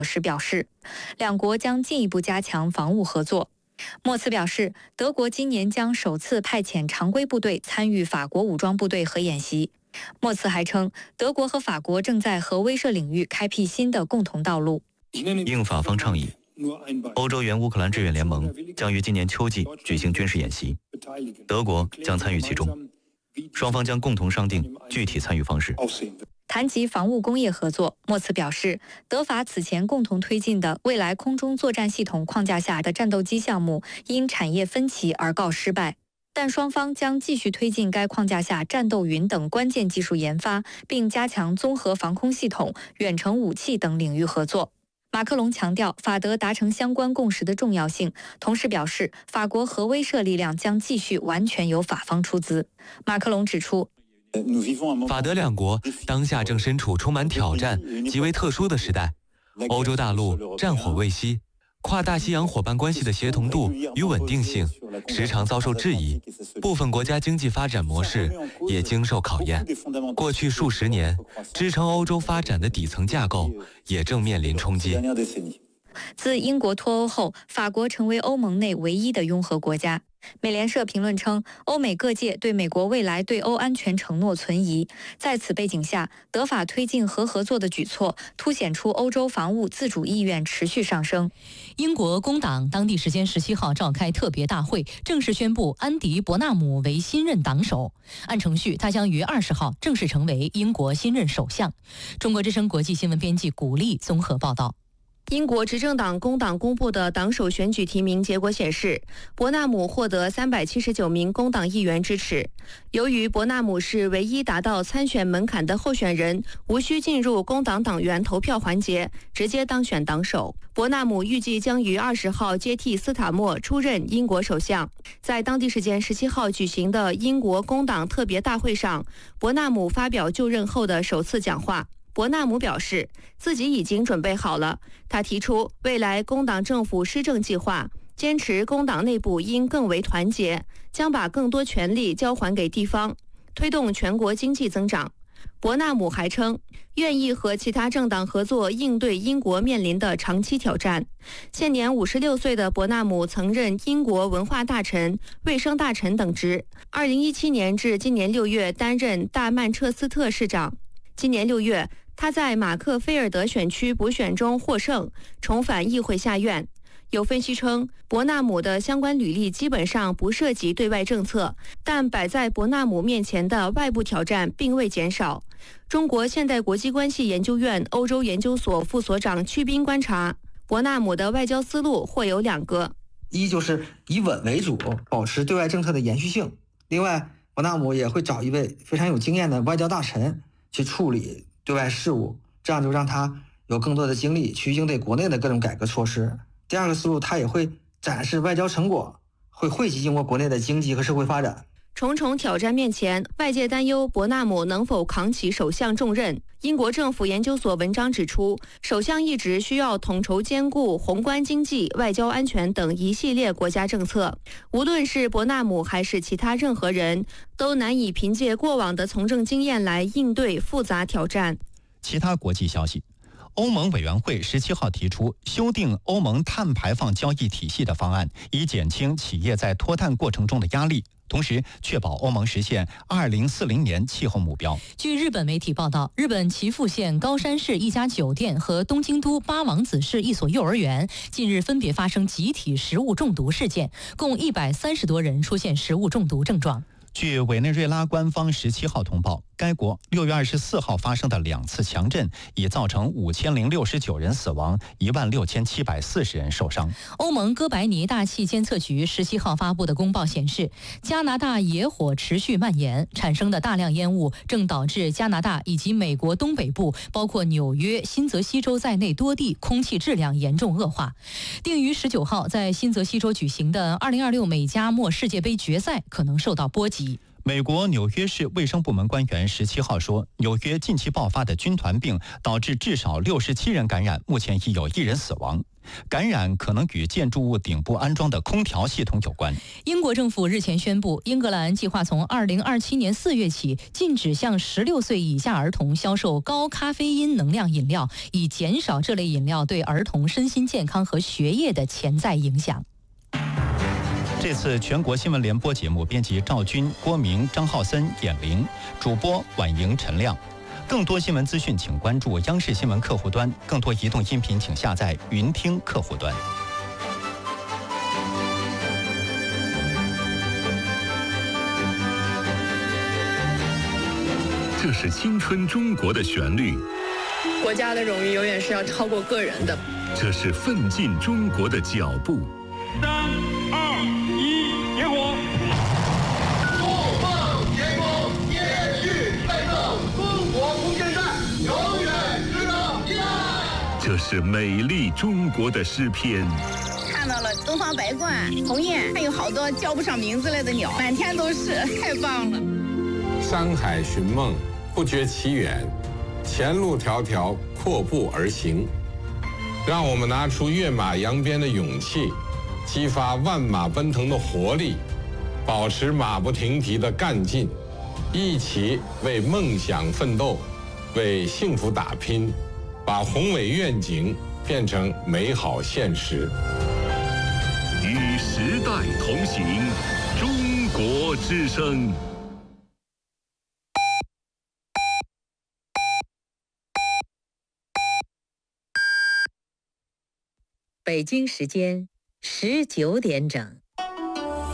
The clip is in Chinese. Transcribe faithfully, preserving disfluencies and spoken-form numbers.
时表示，两国将进一步加强防务合作。莫茨表示，德国今年将首次派遣常规部队参与法国武装部队核演习。莫茨还称，德国和法国正在核威慑领域开辟新的共同道路。 应法方倡议，欧洲援乌克兰志愿联盟将于今年秋季举行军事演习，德国将参与其中，双方将共同商定具体参与方式。 谈及防务工业合作，莫茨表示，德法此前共同推进的未来空中作战系统框架下的战斗机项目因产业分歧而告失败，但双方将继续推进该框架下战斗云等关键技术研发，并加强综合防空系统、远程武器等领域合作。马克龙强调法德达成相关共识的重要性，同时表示法国核威慑力量将继续完全由法方出资。马克龙指出， 法德两国当下正身处充满挑战、极为特殊的时代，欧洲大陆战火未息，跨大西洋伙伴关系的协同度与稳定性时常遭受质疑，部分国家经济发展模式也经受考验。过去数十年，支撑欧洲发展的底层架构也正面临冲击。 自英国脱欧后，法国成为欧盟内唯一的拥核国家。美联社评论称，欧美各界对美国未来对欧安全承诺存疑。在此背景下，德法推进核合作的举措，凸显出欧洲防务自主意愿持续上升。 英国工党当地时间十七号召开特别大会，正式宣布安迪·伯纳姆为新任党首。按程序，他将于二十号正式成为英国新任首相。中国之声国际新闻编辑古丽综合报道。 英国执政党工党公布的党首选举提名结果显示，伯纳姆获得三百七十九名工党议员支持。由于伯纳姆是唯一达到参选门槛的候选人，无需进入工党党员投票环节，直接当选党首。伯纳姆预计将于二十号接替斯塔默出任英国首相。在当地时间十七号举行的英国工党特别大会上，伯纳姆发表就任后的首次讲话。伯纳姆表示，自己已经准备好了。他提出未来工党政府施政计划，坚持工党内部应更为团结，将把更多权力交还给地方，推动全国经济增长。伯纳姆还称，愿意和其他政党合作，应对英国面临的长期挑战。现年五十六岁的伯纳姆曾任英国文化大臣、卫生大臣等职，二零一七年至今年六月担任大曼彻斯特市长。今年六月，他在马克菲尔德选区补选中获胜，重返议会下院。有分析称，伯纳姆的相关履历基本上不涉及对外政策，但摆在伯纳姆面前的外部挑战并未减少。中国现代国际关系研究院欧洲研究所副所长曲斌观察，伯纳姆的外交思路或有两个： 一就是以稳为主，保持对外政策的延续性；另外，伯纳姆也会找一位非常有经验的外交大臣去处理对外事务，这样就让他有更多的精力去应对国内的各种改革措施。第二个思路，他也会展示外交成果，会惠及英国国内的经济和社会发展。 重重挑战面前，外界担忧伯纳姆能否扛起首相重任。英国政府研究所文章指出，首相一职需要统筹兼顾宏观经济、外交安全等一系列国家政策。无论是伯纳姆还是其他任何人，都难以凭借过往的从政经验来应对复杂挑战。 其他国际消息，欧盟委员会十七号提出修订欧盟碳排放交易体系的方案，以减轻企业在脱碳过程中的压力，同时确保欧盟实现二零四零年气候目标。 据日本媒体报道，日本岐阜县高山市一家酒店和东京都八王子市一所幼儿园近日分别发生集体食物中毒事件，共一百三十多人出现食物中毒症状。 据委内瑞拉官方十七号通报，该国六月二十四号发生的两次强震已造成五千零六十九人死亡，一万六千七百四十人受伤。 欧盟哥白尼大气监测局十七号发布的公报显示，加拿大野火持续蔓延，产生的大量烟雾正导致加拿大以及美国东北部，包括纽约、新泽西州在内多地空气质量严重恶化。定于十九号在新泽西州举行的二零二六美加墨世界杯决赛可能受到波及。 美国纽约市卫生部门官员十七号说，纽约近期爆发的军团病导致至少六十七人感染，目前已有一人死亡。感染可能与建筑物顶部安装的空调系统有关。 英国政府日前宣布，英格兰计划从二零二七年四月起禁止向十六岁以下儿童销售高咖啡因能量饮料，以减少这类饮料对儿童身心健康和学业的潜在影响。 这次全国新闻联播节目编辑赵军、郭明、张浩森、演玲，主播婉莹、陈亮。更多新闻资讯，请关注央视新闻客户端；更多移动音频，请下载云听客户端。 这是青春中国的旋律， 国家的荣誉永远是要超过个人的。 这是奋进中国的脚步。 三二一，点火！ 怒放天空，延续奋斗，中国无限战，永远值得期待。 这是美丽中国的诗篇。 看到了东方白鹳、鸿雁，还有好多叫不上名字来的鸟，满天都是，太棒了。 山海寻梦，不觉其远，前路迢迢，阔步而行。让我们拿出跃马扬鞭的勇气，激发万马奔腾的活力，保持马不停蹄的干劲，一起为梦想奋斗，为幸福打拼，把宏伟愿景变成美好现实。 与时代同行，中国之声。 北京时间十九点整。